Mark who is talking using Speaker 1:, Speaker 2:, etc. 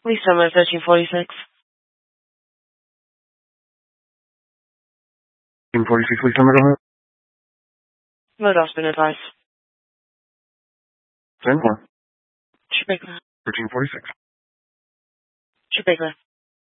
Speaker 1: Police number 1346.
Speaker 2: 1346, police number, go ahead.
Speaker 1: Loadout's been advised.
Speaker 2: 10-4.
Speaker 1: Trippegler.
Speaker 2: 1346.
Speaker 1: Trippegler.